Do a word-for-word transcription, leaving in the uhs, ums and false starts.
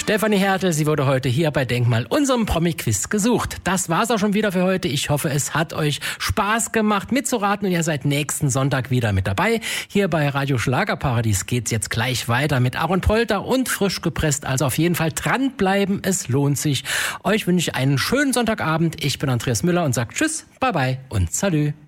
Stefanie Hertel, sie wurde heute hier bei Denkmal, unserem Promi-Quiz, gesucht. Das war's auch schon wieder für heute. Ich hoffe, es hat euch Spaß gemacht mitzuraten und ihr seid nächsten Sonntag wieder mit dabei. Hier bei Radio Schlagerparadies geht's jetzt gleich weiter mit Aaron Polter und frisch gepresst. Also auf jeden Fall dranbleiben, es lohnt sich. Euch wünsche ich einen schönen Sonntagabend. Ich bin Andreas Müller und sage Tschüss, Bye Bye und Salü.